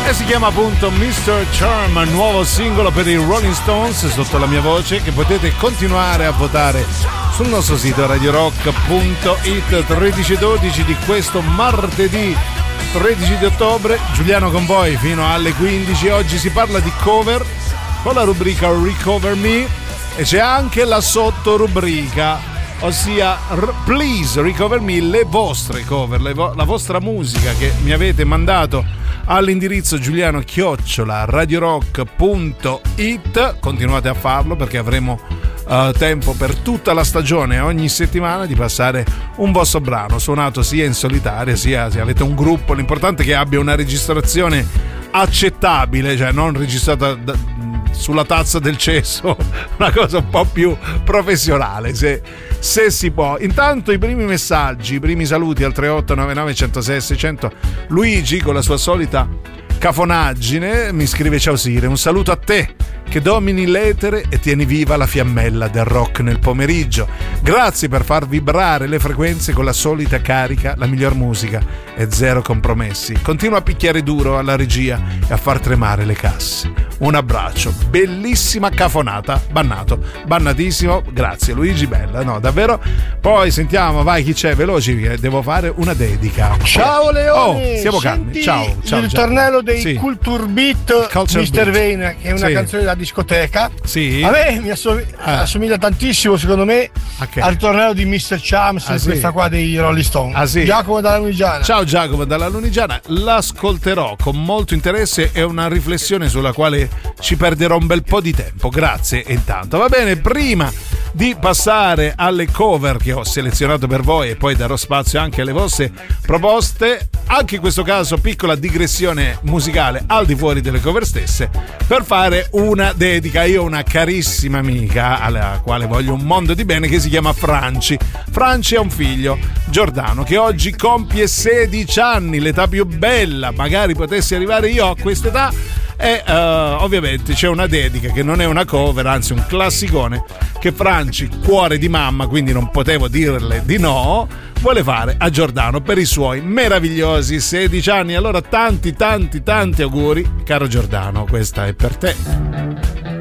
e si chiama appunto Mr. Charm, nuovo singolo per i Rolling Stones sotto la mia voce, che potete continuare a votare sul nostro sito radiorock.it. 13:12 di questo martedì 13 di ottobre, Giuliano con voi fino alle 15. Oggi si parla di cover con la rubrica Recover Me e c'è anche la sottorubrica, ossia Please Recover Me, le vostre cover, la vostra musica che mi avete mandato all'indirizzo giuliano@radiorock.it. Continuate a farlo perché avremo tempo per tutta la stagione, ogni settimana, di passare un vostro brano suonato sia in solitaria sia se avete un gruppo. L'importante è che abbia una registrazione accettabile, cioè non registrata sulla tazza del cesso, una cosa un po' più professionale, se si può. Intanto i primi messaggi, i primi saluti al 3899 106 600. Luigi, con la sua solita cafonaggine, mi scrive: ciao Sire, un saluto a te che domini l'etere e tieni viva la fiammella del rock nel pomeriggio. Grazie per far vibrare le frequenze con la solita carica, la miglior musica e zero compromessi. Continua a picchiare duro alla regia e a far tremare le casse. Un abbraccio, bellissima cafonata, bannatissimo, grazie Luigi, bella, no, davvero. Poi sentiamo, vai, chi c'è, veloci, che devo fare una dedica. Ciao Leone, siamo calmi, ciao. Il tornello dei Culture Beat, Mr. Vane, che è una canzone da discoteca. Sì. A me mi assomiglia tantissimo, secondo me, al ritornello di Mr. Charms, questa qua dei Rolling Stone. Giacomo dalla Lunigiana. Ciao Giacomo dalla Lunigiana, l'ascolterò con molto interesse, è una riflessione sulla quale ci perderò un bel po' di tempo. Grazie intanto. Va bene, prima di passare alle cover che ho selezionato per voi e poi darò spazio anche alle vostre proposte, anche in questo caso piccola digressione musicale al di fuori delle cover stesse, per fare una dedica. Io ho una carissima amica alla quale voglio un mondo di bene, che si chiama Franci. Franci ha un figlio, Giordano, che oggi compie 16 anni, l'età più bella magari potessi arrivare io a quest'età. E ovviamente c'è una dedica che non è una cover, anzi un classicone, che Franci, cuore di mamma, quindi non potevo dirle di no, vuole fare a Giordano per i suoi meravigliosi 16 anni. Allora tanti auguri, caro Giordano, questa è per te.